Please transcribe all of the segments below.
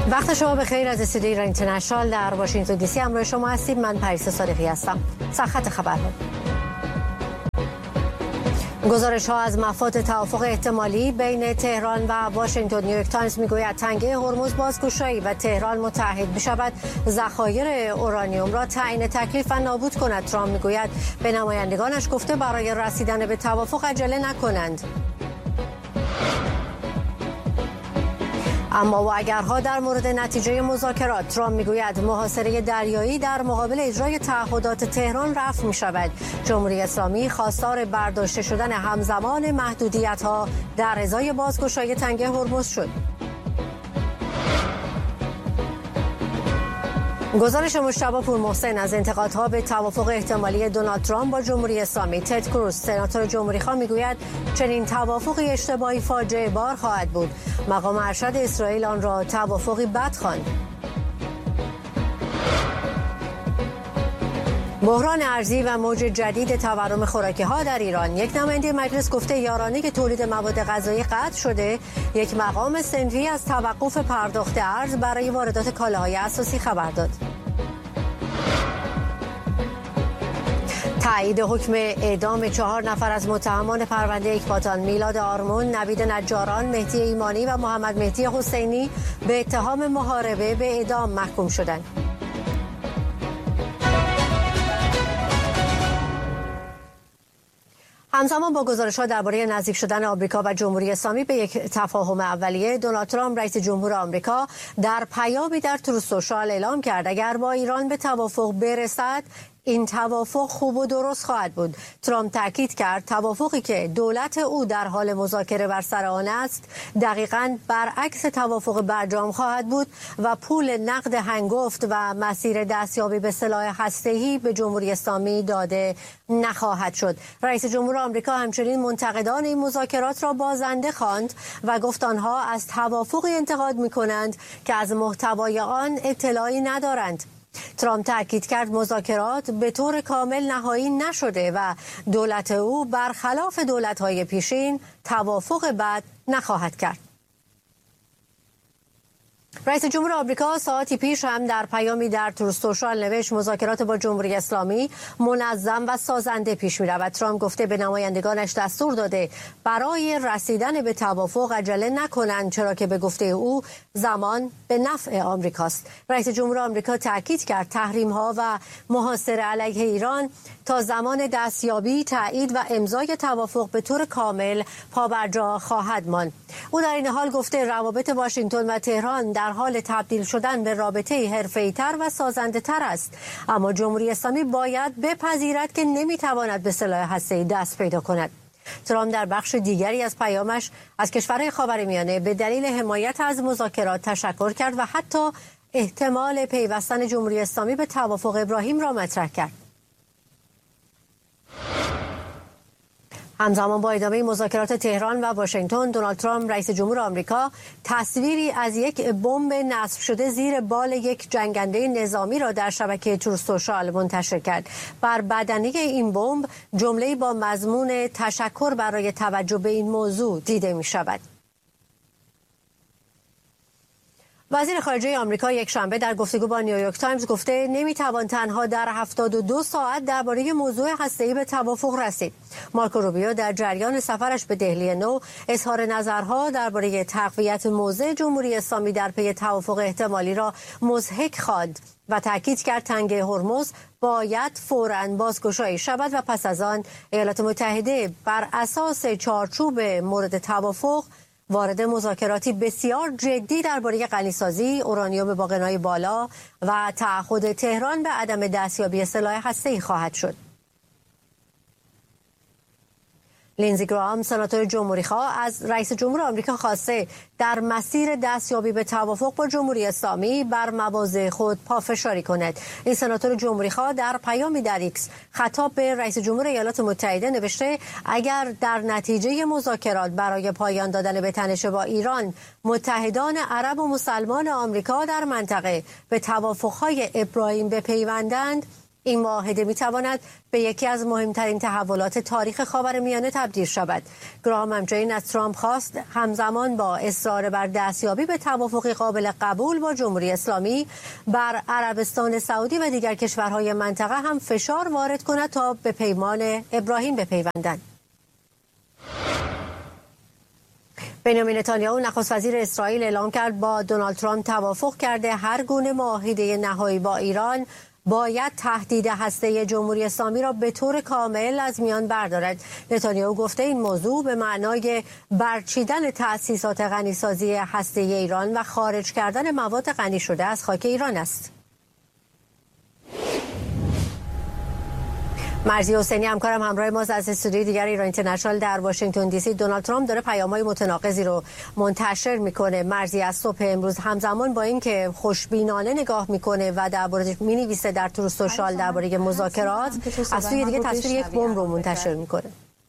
وقت شما بخیر از استودیوی ایران اینترنشنال در واشنگتن دی سی. همراه شما هستیم. من پریسا صادقی هستم. سرخط خبرها. گزارش ها از مفاد توافق احتمالی بین تهران و واشنگتن. نیویورک تایمز میگوید تنگه هرمز بازگشایی و تهران متحد میشود ذخایر اورانیوم را تعیین تکلیف و نابود کند. ترامپ میگوید به نمایندگانش گفته برای رسیدن به توافق عجله نکنند. اما و اگرها در مورد نتیجه مذاکرات. ترامپ میگوید محاصره دریایی در مقابل اجرای تعهدات تهران رفع می شود. جمهوری اسلامی خواستار برداشته شدن همزمان محدودیت‌ها در ازای بازگشایی تنگه هرمز شد. گزارش مجتبی پورمحسن از انتقادها به توافق احتمالی دونالد ترامپ با جمهوری اسلامی. تد کروز سناتور جمهوری‌خواه میگوید چنین توافقی اشتباهی فاجعه بار خواهد بود. مقام ارشد اسرائیل آن را توافقی بد خواند. بحران ارزی و موج جدید تورم خوراکی‌ها در ایران. یک نماینده مجلس گفته یارانه که تولید مواد غذایی قطع شده. یک مقام صنفی از توقف پرداخت ارز برای واردات کالاهای اساسی خبر داد. تایید حکم اعدام 4 نفر از متهمان پرونده اکباتان. میلاد آرمون، نوید نجاران، مهدی ایمانی و محمد مهدی حسینی به اتهام محاربه به اعدام محکوم شدند. همزمان با گزارش‌ها درباره نزدیک شدن آمریکا و جمهوری اسلامی به یک تفاهم اولیه، دونالد ترامپ رئیس جمهور آمریکا در پیامی در تروث سوشال اعلام کرد اگر با ایران به توافق برسد این توافق خوب و درست خواهد بود. ترامپ تاکید کرد توافقی که دولت او در حال مذاکره بر سر آن است دقیقاً برعکس توافق برجام خواهد بود و پول نقد هنگفت و مسیر دستیابی به سلاح هسته‌ای به جمهوری اسلامی داده نخواهد شد. رئیس جمهور آمریکا همچنین منتقدان این مذاکرات را بازنده خواند و گفت آنها از توافقی انتقاد می‌کنند که از محتوای آن اطلاعی ندارند. ترامپ تاکید کرد مذاکرات به طور کامل نهایی نشده و دولت او برخلاف دولت‌های پیشین توافق بعد نخواهد کرد. رئیس جمهور آمریکا ساعتی پیش هم در پیامی در تروث سوشال نوشت مذاکرات با جمهوری اسلامی منظم و سازنده پیش می‌رود. ترامپ گفته به نمایندگانش دستور داده برای رسیدن به توافق عجله نکنند چرا که به گفته او زمان به نفع آمریکاست. رئیس جمهور آمریکا تاکید کرد تحریم‌ها و محاصره علیه ایران تا زمان دستیابی، تایید و امضای توافق به طور کامل پابرجا خواهد ماند. او در این حال گفته روابط واشنگتن و تهران در حال تبدیل شدن به رابطه حرفه‌ای‌تر و سازنده‌تر است، اما جمهوری اسلامی باید بپذیرد که نمی‌تواند به سلاح هسته‌ای دست پیدا کند. ترامپ در بخش دیگری از پیامش از کشورهای خاورمیانه به دلیل حمایت از مذاکرات تشکر کرد و حتی احتمال پیوستن جمهوری اسلامی به توافق ابراهیم را مطرح کرد. همزمان با ادامه مذاکرات تهران و واشنگتن، دونالد ترامپ رئیس جمهور آمریکا تصویری از یک بمب نصب شده زیر بال یک جنگنده نظامی را در شبکه تروث سوشال منتشر کرد. بر بدنه این بمب جمله‌ای با مضمون تشکر برای توجه به این موضوع دیده می شود. وزیر خارجه آمریکا یک شنبه در گفتگو با نیویورک تایمز گفته نمیتوان تنها در 72 ساعت درباره موضوع هسته‌ای به توافق رسید. مارکو روبیو در جریان سفرش به دهلی نو اظهار نظرها درباره تقویت موضع جمهوری اسلامی در پی توافق احتمالی را مضحک خواند و تاکید کرد تنگه هرمز باید فوراً بازگشایی شود و پس از آن ایالات متحده بر اساس چارچوب مورد توافق وارد مذاکراتی بسیار جدی درباره غنیسازی اورانیوم با غنای بالا و تعهد تهران به عدم دستیابی سلاح هسته‌ای خواهد شد. لینزی گراهام سناتور جمهوری‌خواه از رئیس جمهور آمریکا خواسته در مسیر دستیابی به توافق با جمهوری اسلامی بر مواضع خود پافشاری کند. این سناتور جمهوری‌خواه در پیامی در ایکس خطاب به رئیس جمهور ایالات متحده نوشته اگر در نتیجه مذاکرات برای پایان دادن به تنش با ایران متحدان عرب و مسلمان آمریکا در منطقه به توافق‌های ابراهیم بپیوندند این معاهده می‌تواند به یکی از مهمترین تحولات تاریخ خاورمیانه تبدیل شود. گراهام همچنین از ترامپ خواست همزمان با اصرار بر دستیابی به توافقی قابل قبول با جمهوری اسلامی بر عربستان سعودی و دیگر کشورهای منطقه هم فشار وارد کند تا به پیمان ابراهیم بپیوندند. بنیامین نتانیاهو نخست وزیر اسرائیل اعلام کرد با دونالد ترامپ توافق کرده هر گونه معاهده نهایی با ایران باید تهدید هسته جمهوری اسلامی را به طور کامل از میان بردارد. نتانیاهو گفته این موضوع به معنای برچیدن تأسیسات غنیسازی هسته ایران و خارج کردن مواد غنی شده از خاک ایران است. مرزی حسینی همکارم همراه ما از استودیوی دیگر ایران اینترنشنال در واشنگتن دی سی. دونالد ترامپ داره پیام‌های متناقضی رو منتشر میکنه. مرزی از صبح امروز همزمان با اینکه خوشبینانه نگاه میکنه و درباره مینویسه در تروث سوشال درباره مذاکرات، از سوی دیگه تصویر یک بمب رو منتشر میکنه.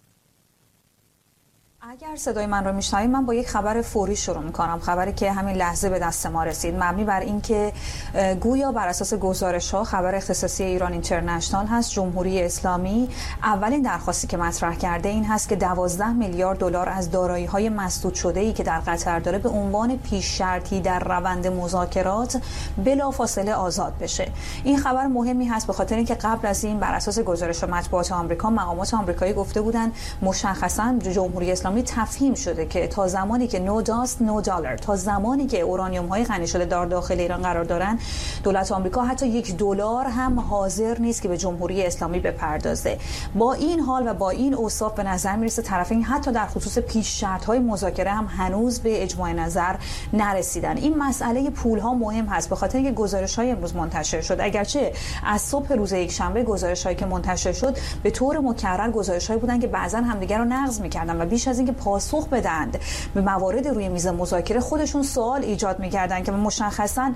اگر صدای من رو میشنوید، من با یک خبر فوری شروع میکنم، خبری که همین لحظه به دست ما رسید، مبنی بر اینکه گویا بر اساس گزارش‌ها خبر اختصاصی ایران اینترنشنال هست، جمهوری اسلامی اولین درخواستی که مطرح کرده این هست که 12 میلیارد دلار از دارایی‌های مسدود شده‌ای که در قطر داره به عنوان پیش شرطی در روند مذاکرات بلافاصله آزاد بشه. این خبر مهمی هست به خاطر اینکه قبل از این بر اساس گزارش مطبوعات آمریکا، مقامات آمریکایی گفته بودند مشخصاً جمهوری اسلامی تفهیم شده که تا زمانی که نو داست نو دلار، تا زمانی که اورانیوم های غنی شده در داخل ایران قرار دارن، دولت آمریکا حتی $1 هم حاضر نیست که به جمهوری اسلامی بپردازه. با این حال و با این اوصاف به نظر میرسه طرفین حتی در خصوص پیش شرط های مذاکره هم هنوز به اجماع نظر نرسیدن. این مسئله پول ها مهم هست به خاطر اینکه گزارش های امروز منتشر شد، اگرچه از صبح روز یکشنبه گزارش هایی که منتشر شد به طور مکرر گزارش هایی بودن که بعضا همدیگر رو نقض می‌کردن و بیش از اینکه پاسخ بدند به موارد روی میز مذاکره خودشون سوال ایجاد می‌کردن که مشخصاً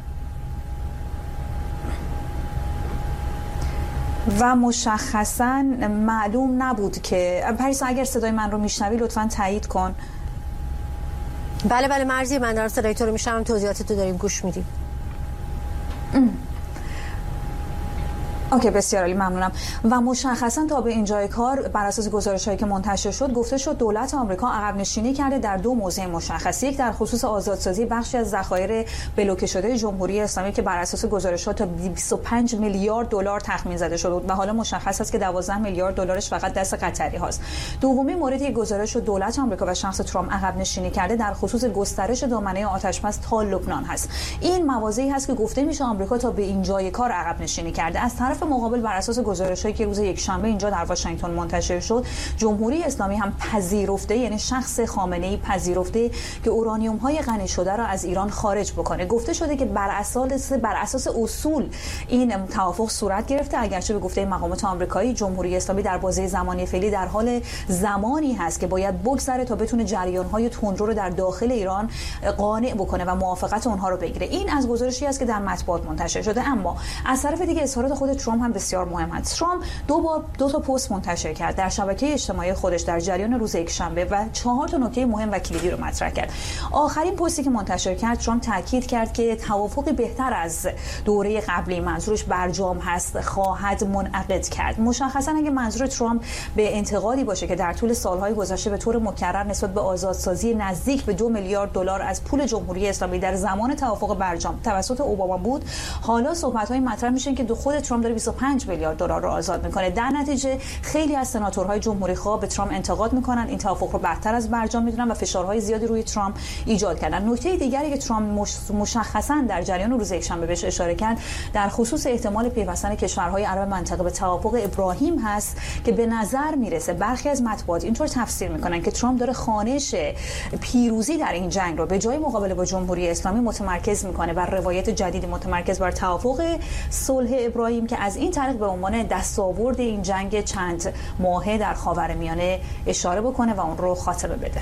معلوم نبود که پریسا اگر صدای من رو میشنوی لطفاً تایید کن. بله مرزی، من دارم صدای تو رو میشنوم، توضیحات تو داریم گوش میدیم. اوکی، بسیار عالی، ممنونم. و مشخصا تا به اینجای کار بر اساس گزارش‌هایی که منتشر شد گفته شد دولت آمریکا عقب نشینی کرده در دو موضوع مشخص. یک در خصوص آزادسازی بخشی از ذخایر بلوکه شده جمهوری اسلامی که بر اساس گزارشات تا 25 میلیارد دلار تخمین زده شده و حالا مشخص است که 12 میلیارد دلارش فقط دست قطری هاست. دومین موردی گزارش شد دولت آمریکا و شخص ترامپ عقب نشینی کرده در خصوص گسترش دامنه آتشبس تا لبنان هست. این مواضعی هست که گفته میشه آمریکا تا به اینجای کار عقب نشینی کرده. از طرف مقابل بر اساس گزارش‌هایی که روز یکشنبه اینجا در واشنگتن منتشر شد، جمهوری اسلامی هم پذیرفته، یعنی شخص خامنه‌ای پذیرفته که اورانیوم‌های غنی شده را از ایران خارج بکنه. گفته شده که بر اساس اصول این توافق صورت گرفته، اگرچه به گفته مقامات آمریکایی جمهوری اسلامی در بازه زمانی فعلی در حال زمانی هست که باید بگذره تا بتونه جریان‌های تندرو رو در داخل ایران قانع بکنه و موافقت اونها رو بگیره. این از گزارشی است که در مطبوعات منتشر شده. اما از طرف دیگه اظهارات خود ترامپ هم بسیار مهم است. ترامپ دو تا پست منتشر کرد در شبکه اجتماعی خودش در جریان روز یکشنبه و 4 تا نکته مهم و کلیدی رو مطرح کرد. آخرین پستی که منتشر کرد، ترامپ تاکید کرد که توافقی بهتر از دوره قبلی، منظورش برجام هست، خواهد منعقد کرد. مشخصا اگه منظور ترامپ به انتقادی باشه که در طول سالهای گذشته به طور مکرر نسبت به آزادسازی نزدیک به 2 میلیارد دلار از پول جمهوری اسلامی در زمان توافق برجام توسط اوباما بود، حالا صحبت‌های مطرح میشن که خود ترامپ داره 25 میلیارد دلار رو آزاد میکنه. در نتیجه خیلی از سناتورهای جمهوری خواه به ترامپ انتقاد میکنن، این توافق رو برتر از برجام میدونن و فشارهای زیادی روی ترامپ ایجاد کردن. نکته دیگری که ترامپ مشخصا در جریان روز یکشنبه بهش اشاره کرد در خصوص احتمال پیوستن کشورهای عرب منطقه به توافق ابراهیم هست که به نظر میرسه برخی از مطبوعات اینطور تفسیر میکنن که ترامپ داره خوانش پیروزی در این جنگ رو به جای مقابله با جمهوری اسلامی متمرکز میکنه بر روایت جدیدی متمرکز بر توافق صلح ابراهیم که از این طریق به عنوان دستاورد این جنگ چند ماهه در خاورمیانه اشاره بکنه و اون رو خاتمه بده.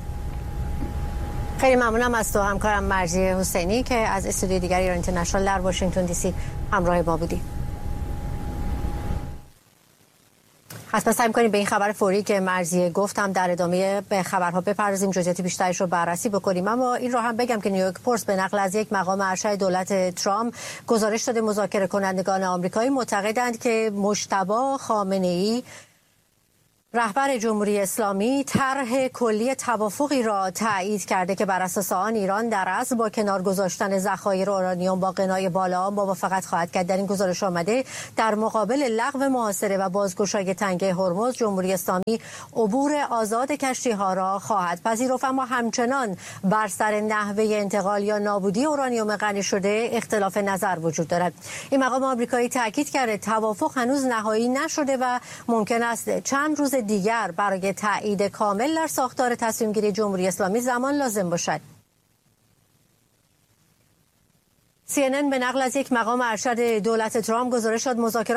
خیلی ممنونم از تو همکارم مرزی حسینی که از استودیوی دیگر ایران اینترنشنال در واشنگتن دی سی همراه ما بودی. از پس سعی کنیم به این خبر فوری که مرضیه گفتم در ادامه به خبرها بپردازیم، جزئیات بیشترش رو بررسی بکنیم. اما این رو هم بگم که نیویورک پست به نقل از یک مقام ارشد دولت ترامپ گزارش داده مذاکره کنندگان آمریکایی معتقدند که مجتبی خامنه‌ای رهبر جمهوری اسلامی طرح کلی توافقی را تایید کرده که بر اساس آن ایران در اصل با کنار گذاشتن ذخایر اورانیوم با غنای بالا موافقت خواهد کرد. در این گزارش آمده در مقابل لغو محاصره و بازگشایی تنگه هرمز، جمهوری اسلامی عبور آزاد کشتی‌ها را خواهد پذیرفت، اما همچنان بر سر نحوه انتقال یا نابودی اورانیوم غنی شده اختلاف نظر وجود دارد. این مقام آمریکایی تاکید کرده توافق هنوز نهایی نشده و ممکن است چند روز دیگر برای تایید کامل در ساختار تصمیم گیری جمهوری اسلامی زمان لازم باشد. CNN به نقل از یک مقام ارشد دولت ترامپ گزارش داد مذاکرات